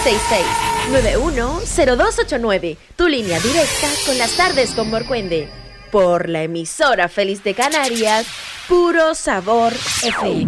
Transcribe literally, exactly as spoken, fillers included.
seis seis, nueve uno cero dos ocho nueve. Tu línea directa con las tardes con Morcuende. Por la emisora Feliz de Canarias, Puro Sabor F M.